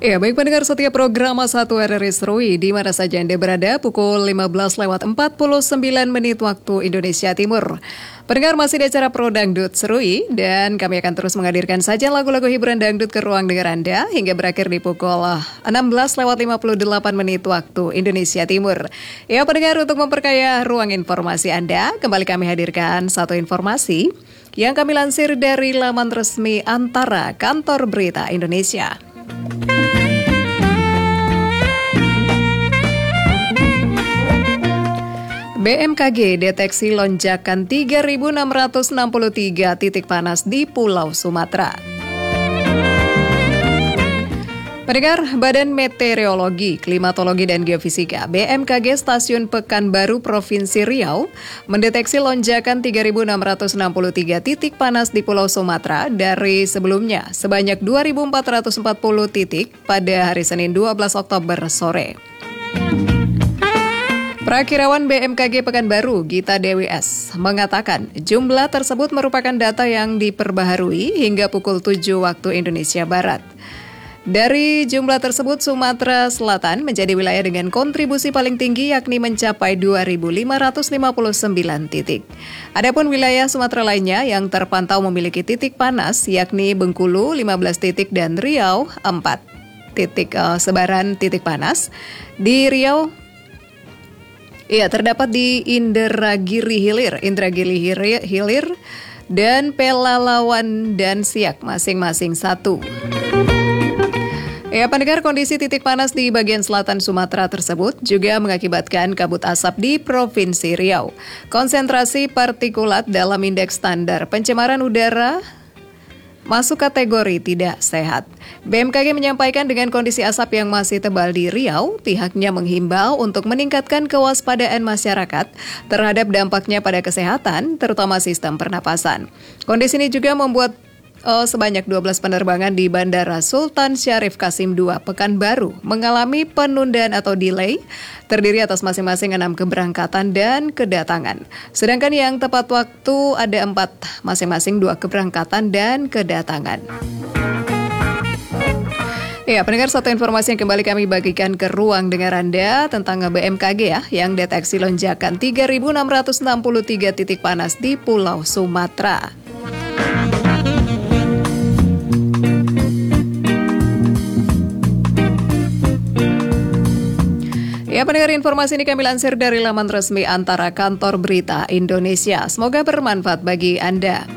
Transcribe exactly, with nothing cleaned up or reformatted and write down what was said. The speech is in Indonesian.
Ya, baik pendengar setiap program satu R R I Serui di mana saja Anda berada pukul lima belas lewat empat puluh sembilan menit waktu Indonesia Timur. Pendengar masih di acara Pro Dangdut Serui dan kami akan terus menghadirkan saja lagu-lagu hiburan dangdut ke ruang dengar Anda hingga berakhir di pukul enam belas lewat lima puluh delapan menit waktu Indonesia Timur. Ya pendengar, untuk memperkaya ruang informasi Anda, kembali kami hadirkan satu informasi yang kami lansir dari laman resmi Antara Kantor Berita Indonesia. B M K G deteksi lonjakan tiga ribu enam ratus enam puluh tiga titik panas di Pulau Sumatera. Pendengar, Badan Meteorologi, Klimatologi dan Geofisika B M K G Stasiun Pekanbaru Provinsi Riau mendeteksi lonjakan tiga ribu enam ratus enam puluh tiga titik panas di Pulau Sumatera dari sebelumnya sebanyak dua ribu empat ratus empat puluh titik pada hari Senin dua belas Oktober sore. Prakirawan B M K G Pekanbaru, Gita Dewi S, mengatakan jumlah tersebut merupakan data yang diperbaharui hingga pukul tujuh waktu Indonesia Barat. Dari jumlah tersebut, Sumatera Selatan menjadi wilayah dengan kontribusi paling tinggi yakni mencapai dua ribu lima ratus lima puluh sembilan titik. Adapun wilayah Sumatera lainnya yang terpantau memiliki titik panas yakni Bengkulu lima belas titik dan Riau empat titik uh, sebaran titik panas. Di Riau Iya, terdapat di Indragiri Hilir, Indragiri Hilir, dan Pelalawan dan Siak masing-masing satu. Ya, pendengar, kondisi titik panas di bagian selatan Sumatera tersebut juga mengakibatkan kabut asap di Provinsi Riau. Konsentrasi partikulat dalam indeks standar pencemaran udara masuk kategori tidak sehat. B M K G menyampaikan dengan kondisi asap yang masih tebal di Riau, pihaknya menghimbau untuk meningkatkan kewaspadaan masyarakat terhadap dampaknya pada kesehatan, terutama sistem pernapasan. Kondisi ini juga membuat Oh, sebanyak dua belas penerbangan di Bandara Sultan Syarif Kasim dua Pekanbaru mengalami penundaan atau delay, terdiri atas masing-masing enam keberangkatan dan kedatangan. Sedangkan yang tepat waktu ada empat, masing-masing dua keberangkatan dan kedatangan. Ya, pendengar, satu informasi yang kembali kami bagikan ke ruang dengar Anda tentang B M K G ya, yang deteksi lonjakan tiga ribu enam ratus enam puluh tiga titik panas di Pulau Sumatera. Ya, pendengar, informasi ini kami lansir dari laman resmi Antara Kantor Berita Indonesia. Semoga bermanfaat bagi Anda.